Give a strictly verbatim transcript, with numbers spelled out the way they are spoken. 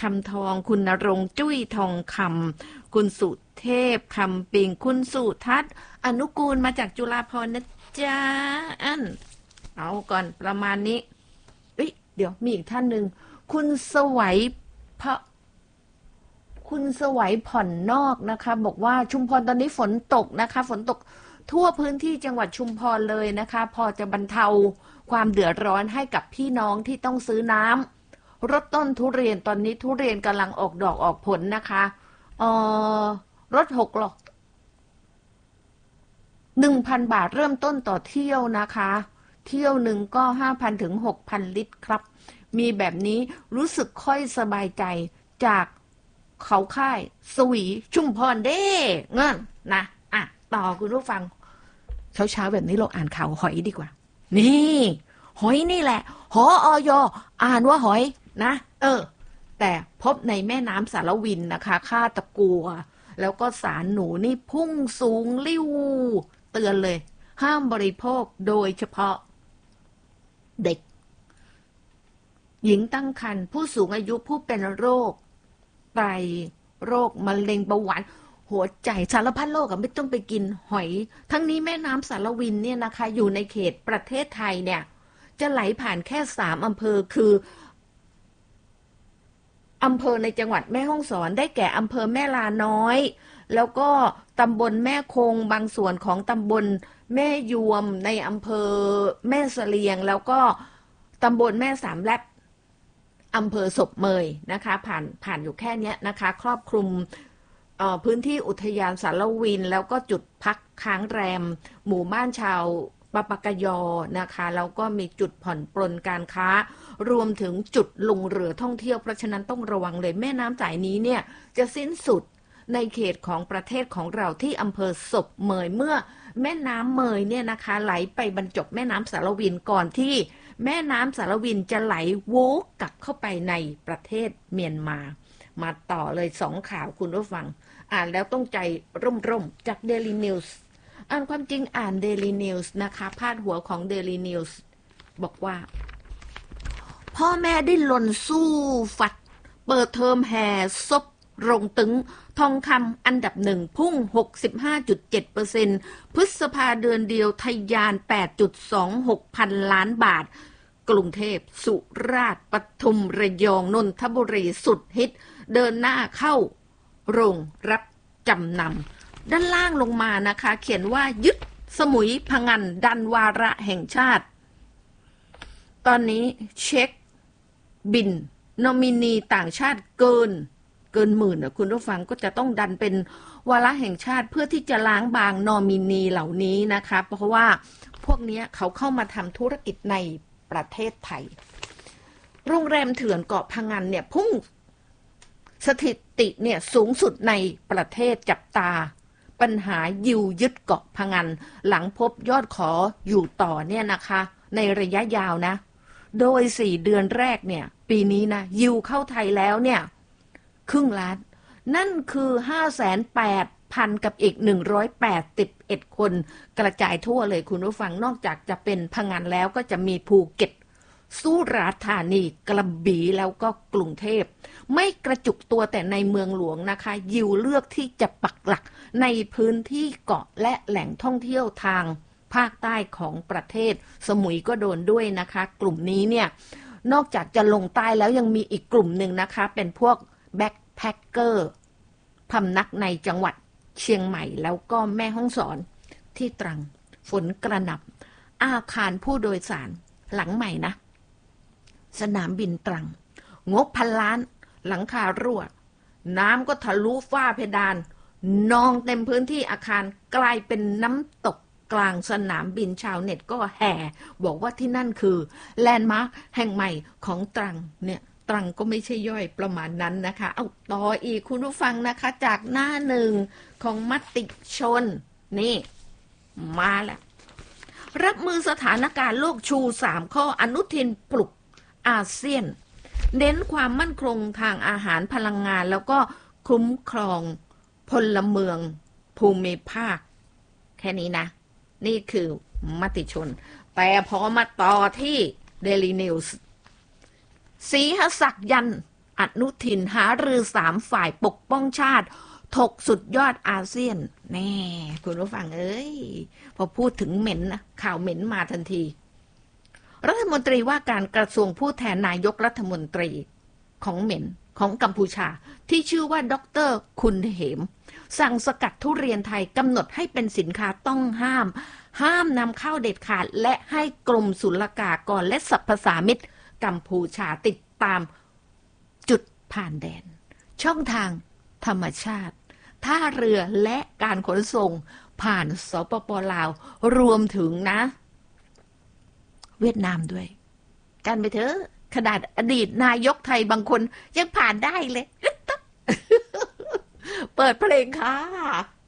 คำทองคุณณรงค์จุ้ยทองคำคุณสุเทพคำปิงคุณสุทัศน์อนุกูลมาจากจุฬาภรณ์นะจ๊ะอันเอาก่อนประมาณนี้เอ้ยเดี๋ยวมีอีกท่านหนึ่งคุณสวัยพระคุณสวัยผ่อนนอกนะคะบอกว่าชุมพรตอนนี้ฝนตกนะคะฝนตกทั่วพื้นที่จังหวัดชุมพรเลยนะคะพอจะบรรเทาความเดือดร้อนให้กับพี่น้องที่ต้องซื้อน้ำรถต้นทุเรียนตอนนี้ทุเรียนกำลังออกดอกออกผลนะคะเอ่อรถหกหรอกหนึ่งพันบาทเริ่มต้นต่อเที่ยวนะคะเที่ยวหนึ่งก็ห้าพันถึงหกพันลิตรครับมีแบบนี้รู้สึกค่อยสบายใจจากเขาค่ายสวีชุมพรเด้เงินนะอ่ะต่อคุณผู้ฟังเช้าเช้าแบบนี้เราอ่านข่าวหอยดีกว่านี่หอยนี่แหละหออยอ่านว่าหอยนะเออแต่พบในแม่น้ำสารวินนะคะค่าตะกัวแล้วก็สารหนูนี่พุ่งสูงลิ่วเตือนเลยห้ามบริโภคโดยเฉพาะเด็กหญิงตั้งครรภ์ผู้สูงอายุผู้เป็นโรคไตโรคมะเร็งเบาหวานหัวใจสารพัดโรคอะไม่ต้องไปกินหอยทั้งนี้แม่น้ำสารวินเนี่ยนะคะอยู่ในเขตประเทศไทยเนี่ยจะไหลผ่านแค่สามอำเภอคืออำเภอในจังหวัดแม่ฮ่องสอนได้แก่อำเภอแม่ลาน้อยแล้วก็ตำบลแม่คงบางส่วนของตำบลแม่ยวมในอำเภอแม่เสลียงแล้วก็ตำบลแม่สามแลบอำเภอศพเมยนะคะผ่านผ่านอยู่แค่นี้นะคะครอบคลุมพื้นที่อุทยานสารวินแล้วก็จุดพักค้างแรมหมู่บ้านชาวปะปะกะยอนะคะแล้วก็มีจุดผ่อนปลนการค้ารวมถึงจุดลงเรือท่องเที่ยวเพราะฉะนั้นต้องระวังเลยแม่น้ำสายนี้เนี่ยจะสิ้นสุดในเขตของประเทศของเราที่อำเภอศพเมยเมื่อแม่น้ำเมยเนี่ยนะคะไหลไปบรรจบแม่น้ำสารวินก่อนที่แม่น้ำสารวินจะไหลโวกกลับเข้าไปในประเทศเมียนมามาต่อเลยสองข่าวคุณผู้ฟังอ่านแล้วต้องใจร่มๆจาก Daily News อ่านความจริงอ่าน Daily News นะคะพาดหัวของ Daily News บอกว่าพ่อแม่ดิ้นรนสู้ฟัดเปิดเทอมแห่ซบรงตึงทองคำอันดับหนึ่งพุ่ง หกสิบห้าจุดเจ็ดเปอร์เซ็นต์ พฤษภาเดือนเดียวทะยาน แปดจุดสองหก พันล้านบาทกรุงเทพสุราษฎร์ปทุมระยองนนทบุรีสุดฮิตเดินหน้าเข้าโรงรับจำนำด้านล่างลงมานะคะเขียนว่ายึดสมุยพะงันดันวาระแห่งชาติตอนนี้เช็คบินนอมินีต่างชาติเกินเกินหมื่นนะคุณผู้ฟังก็จะต้องดันเป็นวาระแห่งชาติเพื่อที่จะล้างบางนอมินีเหล่านี้นะคะเพราะว่าพวกนี้เขาเข้ามาทำธุรกิจในประเทศไทยโรงแรมเถื่อนเกาะพะงันเนี่ยพุ่งสถิติเนี่ยสูงสุดในประเทศจับตาปัญหายิวยึดเกาะพะงันหลังพบยอดขออยู่ต่อเนี่ยนะคะในระยะยาวนะโดยสี่เดือนแรกเนี่ยปีนี้นะยิวเข้าไทยแล้วเนี่ยครึ่งล้านนั่นคือ ห้าแสนแปดพัน กับอีกหนึ่งร้อยแปดสิบเอ็ดคนกระจายทั่วเลยคุณผู้ฟังนอกจากจะเป็นพะงันแล้วก็จะมีภูเก็ตสุราษฎร์ธานีกระบี่แล้วก็กรุงเทพไม่กระจุกตัวแต่ในเมืองหลวงนะคะยิวเลือกที่จะปักหลักในพื้นที่เกาะและแหล่งท่องเที่ยวทางภาคใต้ของประเทศสมุยก็โดนด้วยนะคะกลุ่มนี้เนี่ยนอกจากจะลงใต้แล้วยังมีอีกกลุ่มหนึ่งนะคะเป็นพวกแบ็คแพคเกอร์พำนักในจังหวัดเชียงใหม่แล้วก็แม่ฮ่องสอนที่ตรังฝนกระหน่ำอาคารผู้โดยสารหลังใหม่นะสนามบินตรังงบพันล้านหลังคารั่วน้ำก็ทะลุฝ้าเพดานนองเต็มพื้นที่อาคารกลายเป็นน้ำตกกลางสนามบินชาวเน็ตก็แห่บอกว่าที่นั่นคือแลนด์มาร์คแห่งใหม่ของตรังเนี่ยตรังก็ไม่ใช่ย่อยประมาณนั้นนะคะเอาต่ออีกคุณผู้ฟังนะคะจากหน้าหนึ่งของมติชนนี่มาแล้วรับมือสถานการณ์โลกชูสามข้ออนุทินปลุกอาเซียนเน้นความมั่นคงทางอาหารพลังงานแล้วก็คุ้มครองพลเมืองภูมิภาคแค่นี้นะนี่คือมติชนแต่พอมาต่อที่ Daily News ศรีหศักดิ์ยันอนุทินหารือสามฝ่ายปกป้องชาติถกสุดยอดอาเซียนแน่คุณผู้ฟังเอ้ยพอพูดถึงเหม็นนะข่าวเหม็นมาทันทีรัฐมนตรีว่าการกระทรวงผู้แทนนายกรัฐมนตรีของเหม็นของกัมพูชาที่ชื่อว่าดรคุณเหมสั่งสกัดทุเรียนไทยกำหนดให้เป็นสินค้าต้องห้ามห้ามนำเข้าเด็ดขาดและให้กรมศุลกากรและสรรพสามิตกัมพูชาติดตามจุดผ่านแดนช่องทางธรรมชาติท่าเรือและการขนส่งผ่านสปป.ลาวรวมถึงนะเวียดนามด้วยกันไปเถอะขนาดอดีตนายกไทยบางคนยังผ่านได้เลย เปิดเพลงค่ะ